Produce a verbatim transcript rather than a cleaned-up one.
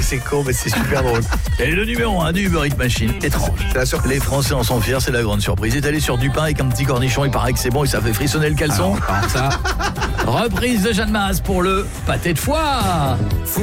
c'est con, mais c'est super drôle. Et le numéro un du Uber Eats Machine, étrange. C'est la surprise. Les Français en sont fiers, c'est la grande surprise. Étalé sur du pain avec un petit cornichon, il paraît que c'est bon et ça fait frissonner le caleçon. Alors, ça. Reprise de Jeanne Masse pour le pâté de foie.